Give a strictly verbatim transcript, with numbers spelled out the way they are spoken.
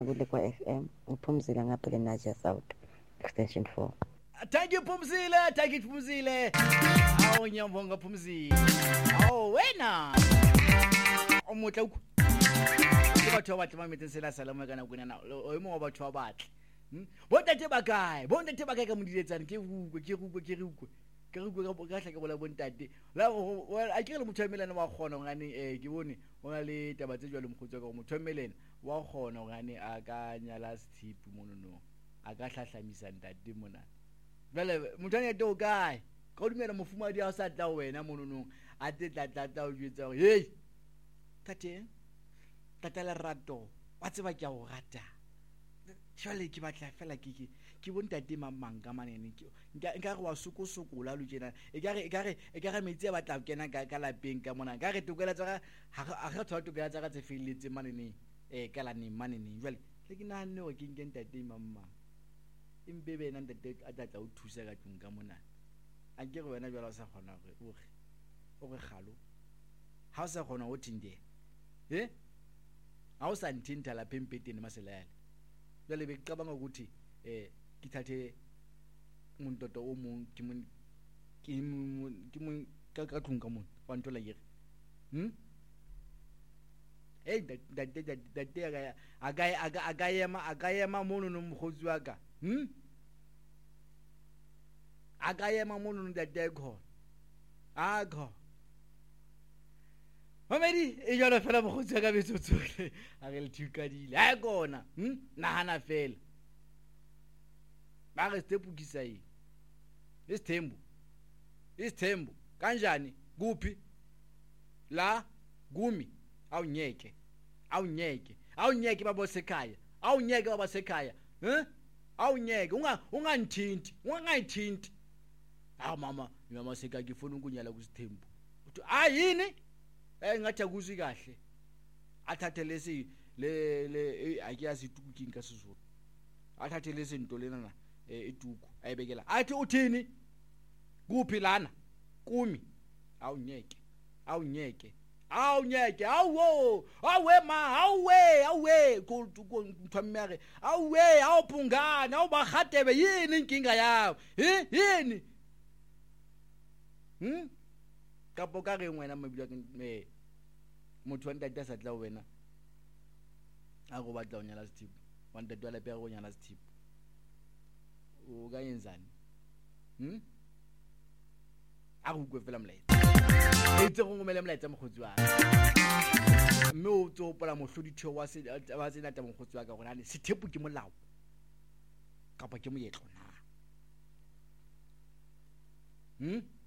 kule kwa F M uphumzile ngapha le Naja South extension four. Thank you Phumzile, thank you Phumzile. Awu nyambonga Phumzile. Awu wena. Omuhle ukho. Batho ba tla metse sela salama kana kuna na. O mo batho ba batle. Hm? Bontate ba kae? Bontate ba kae ka modiletsana ke rukwe, ke rukwe, ke rukwe. Ke rukwe ka ka hla ke bola bontate. La a ke re motho emelana wa khona ngane eh ke bone ona le taba tse jwalo mkhutso ka motho emelena wa khona ngane a ka nyala sthipi monono. A ka hlahlamisa ntate mona. Vele mutane to kae ka dumela mofumadi a sa tla wena monono a te tla tla tla o jwetsa hore hey tate tata la rato wa tseba ke a o rata jwale ke batla fela ke ke ke bontate mamang ka manene nka nka re wa soko sokola lo tjena e ka re e ka re e ka re metsi a batla go kena ka ka lapeng ka mona ka re tokela tsa ga ga tshwa tokela tsa ga tse feletse manene eh ka la ne manene jwale le ke nahane o ke nke ntate mamang imbe bena ntate a tla o thusa ka tung ka mona a ke re wena jwala o sa kgona gore o re o re galo ha o sa kgona o tinde eh ha o sa nthinta la pempeteni maselele jwale be qabanga ukuthi eh ke thathe montoto o mong ke mo ke mo ke mo ka ka tung ka mona wa ntola yere hm eh ntate ntate aga aga aga yema aga yema mono no mogotsi wa ka hm akayema mono ntate khona akho Mamedi e jalo fela mogotsi ka betsotsole a re le thukadile a kona hm nahana fela ba re step ukisai isithembu isithembu kanjani kuphi la gumi awunyeke awunyeke awunyeke babo sekhaya awunyeke baba sekhaya eh awunyeke unga unganthinti ungangayithinti ah mama mama seka ngifuna ukunyala kusithembu uthi ayini eh ngathi akuzwi kahle athathe lesi le le akiyazi ituku ka sizulu athathe lesi into lena na ituku ayibekela athi uthini kuphi lana kumi awunyeke awunyeke awunyeke awu awe ma awe awe kuthwamere awe awuphungana awubagatebe yini inkinga yawo hi yini hm kapo ka re ngwena mabila me motho wa ntate sa tla wena a go batla o nyala sethipo wa ntate wa lapeng go nyala sethipo o ka yenzani hm a go kwefela molaetsa e tse go ngomela molaetsa mogotsi wa mme o tsopola mohloditheo wa se wa se nata mogotsi wa ka gona le sethipo ke molao kapa ke moetlo na hm